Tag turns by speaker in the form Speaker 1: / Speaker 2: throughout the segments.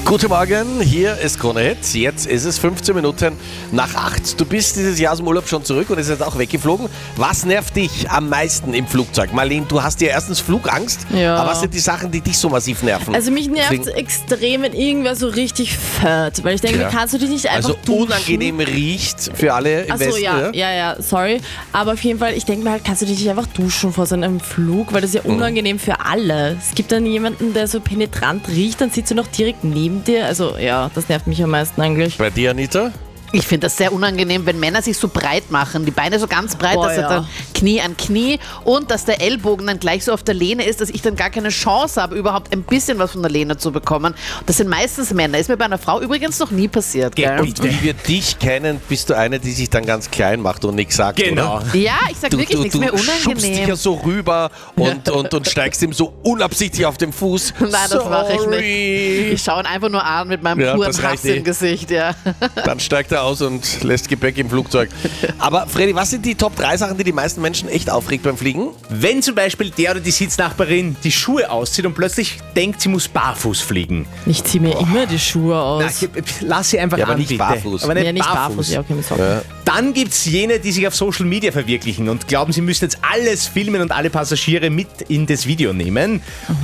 Speaker 1: Guten Morgen, hier ist Krone Hit. Jetzt ist es 15 Minuten nach 8. Du bist dieses Jahr aus dem Urlaub schon zurück und ist jetzt auch weggeflogen. Was nervt dich am meisten im Flugzeug? Marlene, du hast ja erstens Flugangst,
Speaker 2: Ja.
Speaker 1: aber was sind die Sachen, die dich so massiv nerven?
Speaker 2: Also mich nervt extrem, wenn irgendwer so richtig fährt, weil ich denke,
Speaker 1: Ja.
Speaker 2: kannst du dich nicht einfach
Speaker 1: Also
Speaker 2: duschen?
Speaker 1: unangenehm riecht für alle im
Speaker 2: Achso,
Speaker 1: Westen.
Speaker 2: ja, sorry. Aber auf jeden Fall, ich denke mir halt, kannst du dich nicht einfach duschen vor so einem Flug, weil das ist ja unangenehm für alle. Es gibt dann jemanden, der so penetrant riecht, dann sitzt du noch direkt neben dir. Also ja, das nervt mich am meisten eigentlich.
Speaker 1: Bei dir, Anita?
Speaker 3: Ich finde das sehr unangenehm, wenn Männer sich so breit machen, die Beine so ganz breit,
Speaker 2: Boah,
Speaker 3: dass er
Speaker 2: ja.
Speaker 3: dann Knie an Knie und dass der Ellbogen dann gleich so auf der Lehne ist, dass ich dann gar keine Chance habe, überhaupt ein bisschen was von der Lehne zu bekommen. Das sind meistens Männer. Ist mir bei einer Frau übrigens noch nie passiert. Gell?
Speaker 1: Und wie wir dich kennen, bist du eine, die sich dann ganz klein macht und nichts sagt,
Speaker 4: Genau.
Speaker 1: oder?
Speaker 3: Ja, ich sag wirklich nichts mehr
Speaker 1: schubst dich ja
Speaker 3: unangenehm.
Speaker 1: so rüber und steigst ihm so unabsichtlich auf den Fuß.
Speaker 3: Nein, das mache ich
Speaker 1: Sorry.
Speaker 3: nicht. Ich schaue ihn einfach nur an mit meinem
Speaker 1: Ja,
Speaker 3: puren
Speaker 1: das reicht
Speaker 3: Hass im Gesicht. Ja.
Speaker 1: Dann steigt er aus und lässt Gepäck im Flugzeug. Aber Freddy, was sind die Top 3 Sachen, die die meisten Menschen echt aufregt beim Fliegen?
Speaker 4: Wenn zum Beispiel der oder die Sitznachbarin die Schuhe auszieht und plötzlich denkt, sie muss barfuß fliegen.
Speaker 2: Ich ziehe mir immer die Schuhe aus.
Speaker 4: Lass sie einfach
Speaker 1: Ja, aber
Speaker 4: an,
Speaker 1: nicht
Speaker 4: bitte.
Speaker 1: barfuß.
Speaker 4: Aber nicht,
Speaker 2: ja, nicht
Speaker 4: barfuß.
Speaker 2: barfuß. Ja, okay, mit Socken.
Speaker 4: Dann gibt es jene, die sich auf Social Media verwirklichen und glauben, sie müssen jetzt alles filmen und alle Passagiere mit in das Video nehmen.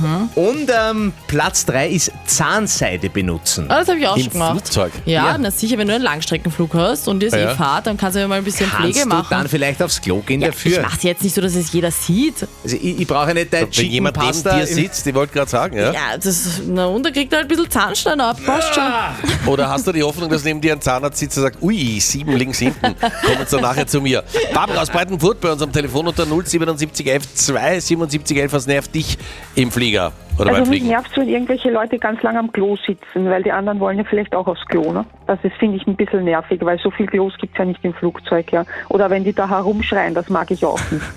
Speaker 4: Und Platz 3 ist Zahnseide benutzen.
Speaker 2: Ah, das habe ich auch
Speaker 1: Im
Speaker 2: schon gemacht.
Speaker 1: Flugzeug?
Speaker 2: Ja,
Speaker 4: Ja.
Speaker 2: na sicher, wenn du einen Langstreckenflug hast und dir ist
Speaker 1: Ja.
Speaker 2: Fahrt, dann kannst du ja mal ein bisschen
Speaker 4: Kannst
Speaker 2: Pflege
Speaker 4: du
Speaker 2: machen.
Speaker 4: dann vielleicht aufs Klo gehen
Speaker 2: Ich
Speaker 4: dafür?
Speaker 2: mache es jetzt nicht so, dass es jeder sieht.
Speaker 4: Also ich brauche nicht dein
Speaker 1: Wenn
Speaker 4: Chicken
Speaker 1: jemand neben
Speaker 4: Pasta.
Speaker 1: dir sitzt, ich wollte gerade sagen, ja?
Speaker 2: Ja, und da kriegt er halt ein bisschen Zahnstein ab. Passt schon.
Speaker 1: Oder hast du die Hoffnung, dass neben dir ein Zahnarzt sitzt und sagt, ui, 7 links hinten, kommen Sie nachher zu mir. Barbara aus Breitenfurt bei uns am Telefon unter 07711 27711, was nervt dich im Flieger oder beim
Speaker 5: Also mich
Speaker 1: Fliegen?
Speaker 5: nervt es, wenn irgendwelche Leute ganz lange am Klo sitzen, weil die anderen wollen ja vielleicht auch aufs Klo. Ne? Das finde ich ein bisschen nervig, weil so viel Klos gibt es ja nicht im Flugzeug. Ja? Oder wenn die da herumschreien, das mag ich auch nicht.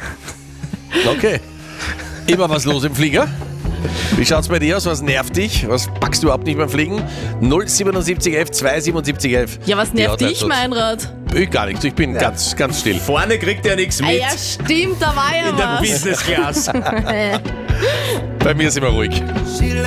Speaker 1: Okay. Immer was los im Flieger? Wie schaut's bei dir aus? Was nervt dich? Was packst du überhaupt nicht beim Fliegen? 07711 27711.
Speaker 2: Ja, was
Speaker 1: Die
Speaker 2: nervt
Speaker 1: Hotline
Speaker 2: dich,
Speaker 1: tut's.
Speaker 2: Meinrad?
Speaker 1: Ich gar nichts, ich bin ganz still.
Speaker 4: Vorne kriegt er nichts
Speaker 2: Ah,
Speaker 4: mit.
Speaker 2: ja, stimmt, da war ja
Speaker 4: In der
Speaker 2: was.
Speaker 4: Business Class.
Speaker 1: Bei mir sind wir ruhig.